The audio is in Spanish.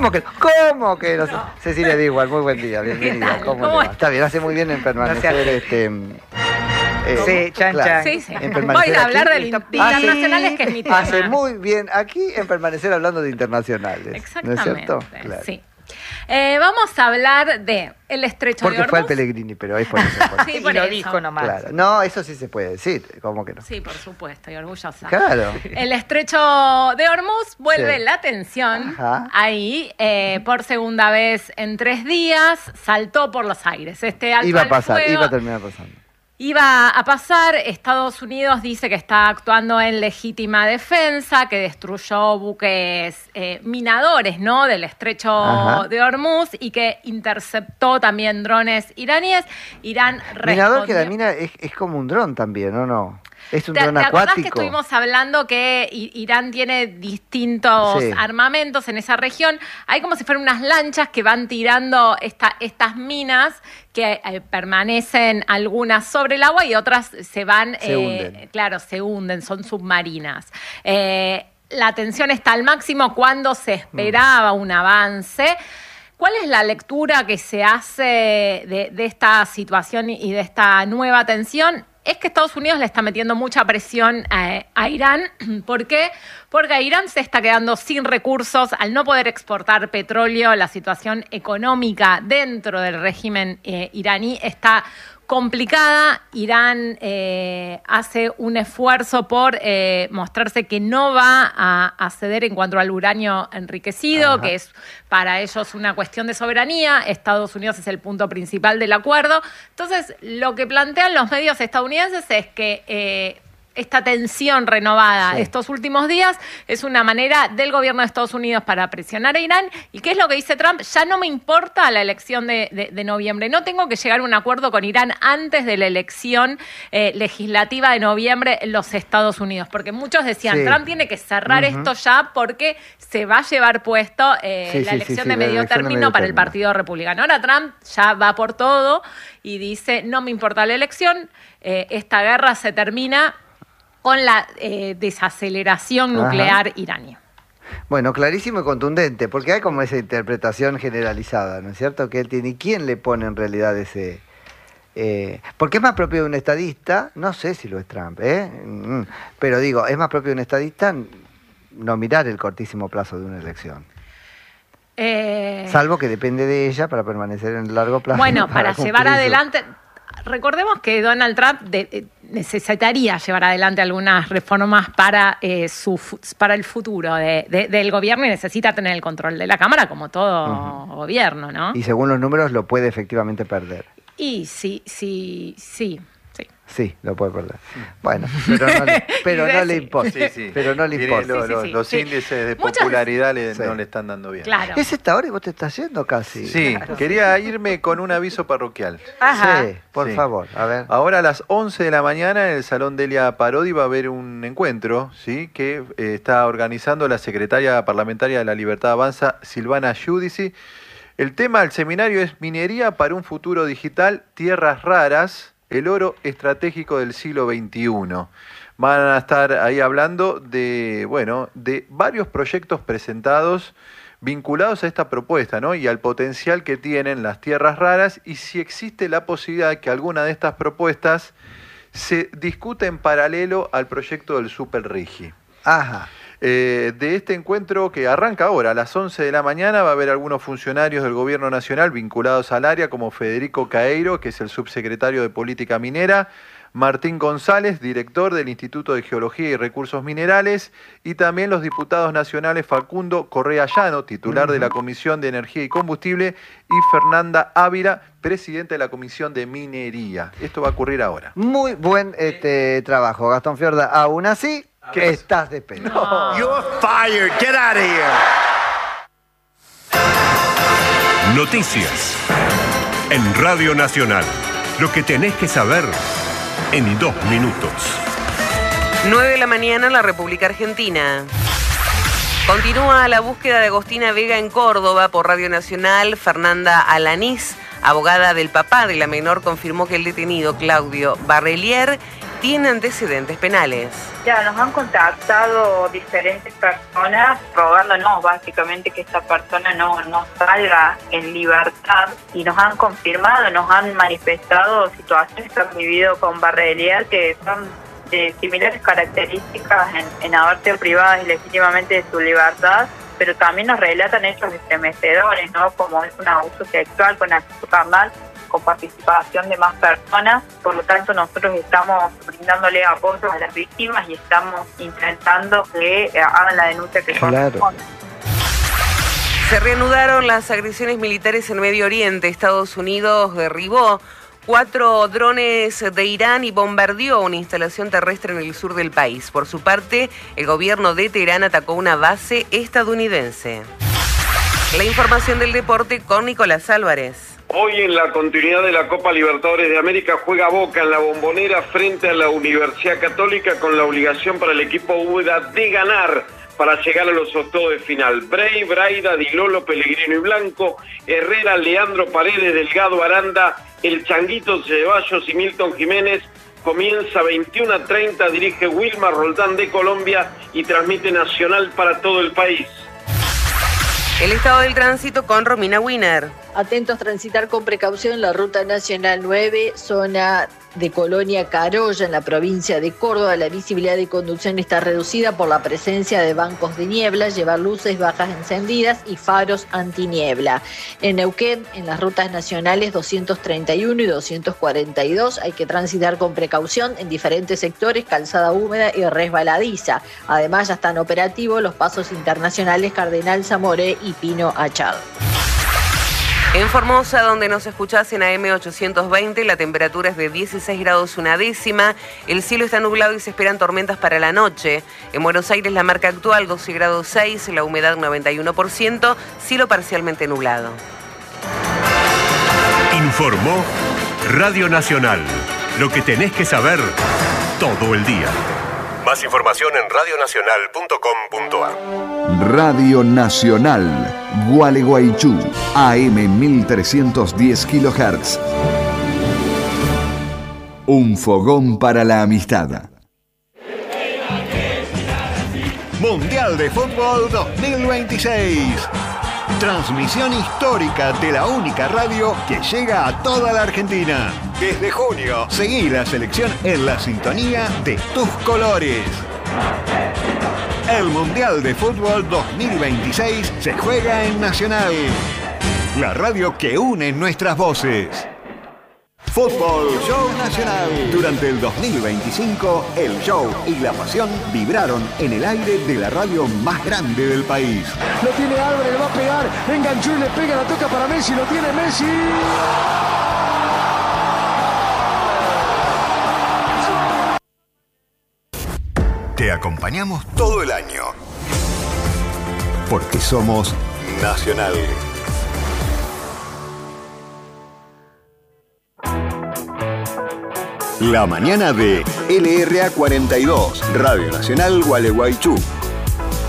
¿Cómo que no? Cecilia Digual, muy buen día, bienvenida. ¿Cómo le va? Está bien, hace muy bien en permanecer sí, chan, claro, chan. Sí, sí. Permanecer Voy a hablar aquí. de internacionales, que es mi tema. Hace muy bien aquí en permanecer hablando de internacionales. Exactamente. ¿No es cierto? Claro. Sí. Vamos a hablar de el estrecho de Porque Hormuz. fue al Pellegrini, pero ahí por eso. Sí, Y por lo eso. dijo nomás. Claro. No, eso sí se puede decir, ¿cómo que no? Sí, por supuesto, y orgullosa. Claro. El estrecho de Hormuz vuelve Sí. la tensión. Ajá. Ahí, por segunda vez en 3 días, saltó por los aires. Alto Iba a al pasar, fuego iba a terminar pasando. iba a pasar. Estados Unidos dice que está actuando en legítima defensa, que destruyó buques minadores, ¿no?, del estrecho Ajá. de Hormuz, y que interceptó también drones iraníes. Irán Minador que la respondió. mina es como un dron también, ¿o no? Es un ¿Te dron acordás que acuático. estuvimos hablando que Irán tiene distintos Sí. armamentos en esa región? Hay como si fueran unas lanchas que van tirando estas minas que permanecen algunas sobre el agua y otras se van, Se hunden. claro, se hunden, son submarinas. La tensión está al máximo cuando se esperaba un avance. ¿Cuál es la lectura que se hace de esta situación y de esta nueva tensión? Es que Estados Unidos le está metiendo mucha presión a Irán. ¿Por qué? Porque Irán se está quedando sin recursos al no poder exportar petróleo. La situación económica dentro del régimen iraní está complicada. Irán hace un esfuerzo por mostrarse que no va a ceder en cuanto al uranio enriquecido, Ajá. que es para ellos una cuestión de soberanía. Estados Unidos es el punto principal del acuerdo. Entonces, lo que plantean los medios estadounidenses es que esta tensión renovada Sí. estos últimos días es una manera del gobierno de Estados Unidos para presionar a Irán. ¿Y qué es lo que dice Trump? Ya no me importa la elección de noviembre. No tengo que llegar a un acuerdo con Irán antes de la elección legislativa de noviembre en los Estados Unidos. Porque muchos decían, Sí. Trump tiene que cerrar Ujú. esto ya porque se va a llevar puesto Sí, la sí, elección sí, de la medio elección de término medio para el término. Partido Republicano. Ahora Trump ya va por todo y dice, no me importa la elección, esta guerra se termina con la desaceleración nuclear iraní. Bueno, clarísimo y contundente, porque hay como esa interpretación generalizada, ¿no es cierto? Que él tiene. ¿Y quién le pone en realidad ese...? Porque es más propio de un estadista, no sé si lo es Trump, pero digo, es más propio de un estadista no mirar el cortísimo plazo de una elección. Salvo que depende de ella para permanecer en el largo plazo. Bueno, para cumplir llevar su- adelante, recordemos que Donald Trump necesitaría llevar adelante algunas reformas para el futuro del gobierno y necesita tener el control de la Cámara, como todo gobierno, ¿no? Y según los números lo puede efectivamente perder. Y sí. Sí, lo puede perder. Bueno, pero no le importa. Sí, sí. Pero no le Tiene importa. los sí. índices de Muchas- popularidad Sí. no le están dando bien. Claro. Es esta hora y vos te estás yendo casi. Sí, quería irme con un aviso parroquial. Ajá. Sí, por Sí. favor, a ver. Ahora a las 11 de la mañana en el Salón Delia Parodi va a haber un encuentro, ¿sí?, que está organizando la secretaria parlamentaria de La Libertad Avanza, Silvana Giudici. El tema del seminario es Minería para un futuro digital, tierras raras, el oro estratégico del siglo XXI. Van a estar ahí hablando de varios proyectos presentados vinculados a esta propuesta, ¿no?, y al potencial que tienen las tierras raras, y si existe la posibilidad de que alguna de estas propuestas se discute en paralelo al proyecto del Super Rigi. Ajá. De este encuentro que arranca ahora a las 11 de la mañana va a haber algunos funcionarios del Gobierno Nacional vinculados al área, como Federico Caeiro, que es el subsecretario de Política Minera, Martín González, director del Instituto de Geología y Recursos Minerales, y también los diputados nacionales Facundo Correa Llano, titular de la Comisión de Energía y Combustible, y Fernanda Ávila, presidente de la Comisión de Minería. Esto va a ocurrir ahora. Muy buen trabajo, Gastón Fiorda. Aún así, ¿Qué estás despedido. You're fired. Get out of here. Noticias. En Radio Nacional. Lo que tenés que saber en 2 minutos. 9 de la mañana en la República Argentina. Continúa la búsqueda de Agostina Vega en Córdoba. Por Radio Nacional, Fernanda Alanís, abogada del papá de la menor, confirmó que el detenido Claudio Barrelier tiene antecedentes penales. Ya nos han contactado diferentes personas rogándonos básicamente que esta persona no salga en libertad, y nos han confirmado, nos han manifestado situaciones que han vivido con Barrelia que son de similares características en haber sido privadas ilegítimamente de su libertad, pero también nos relatan hechos estremecedores, ¿no? Como es un abuso sexual con acceso carnal, con participación de más personas. Por lo tanto, nosotros estamos brindándole apoyo a las víctimas y estamos intentando que hagan la denuncia que corresponde. Se reanudaron las agresiones militares en Medio Oriente. Estados Unidos derribó 4 drones de Irán y bombardeó una instalación terrestre en el sur del país. Por su parte, el gobierno de Teherán atacó una base estadounidense. La información del deporte con Nicolás Álvarez. Hoy, en la continuidad de la Copa Libertadores de América, juega Boca en la Bombonera frente a la Universidad Católica, con la obligación para el equipo Úbeda de ganar para llegar a los octavos de final. Bray, Braida, Di Lolo, Pellegrino y Blanco, Herrera, Leandro Paredes, Delgado, Aranda, El Changuito Ceballos y Milton Jiménez. Comienza 21:30, dirige Wilmar Roldán de Colombia y transmite Nacional para todo el país. El estado del tránsito con Romina Wiener. Atentos, transitar con precaución la Ruta Nacional 9, zona de Colonia Carolla, en la provincia de Córdoba. La visibilidad de conducción está reducida por la presencia de bancos de niebla, llevar luces bajas encendidas y faros antiniebla. En Neuquén, en las rutas nacionales 231 y 242, hay que transitar con precaución en diferentes sectores, calzada húmeda y resbaladiza. Además, ya están operativos los pasos internacionales Cardenal Zamoré y Pino Achado. En Formosa, donde nos escuchás en AM 820, la temperatura es de 16 grados una décima, el cielo está nublado y se esperan tormentas para la noche. En Buenos Aires, la marca actual 12 grados 6, la humedad 91%, cielo parcialmente nublado. Informó Radio Nacional, lo que tenés que saber todo el día. Más información en radionacional.com.ar. Radio Nacional, Gualeguaychú, AM 1310 kHz. Un fogón para la amistad. Mundial de Fútbol 2026. Transmisión histórica de la única radio que llega a toda la Argentina. Desde junio, seguí la selección en la sintonía de tus colores. El Mundial de Fútbol 2026 se juega en Nacional, la radio que une nuestras voces. Fútbol Show Nacional. Durante el 2025, el show y la pasión vibraron en el aire de la radio más grande del país. Lo tiene Álvarez, le va a pegar, enganchó y le pega, la toca para Messi, lo tiene Messi. Te acompañamos todo el año, porque somos Nacional. La mañana de LRA 42, Radio Nacional Gualeguaychú.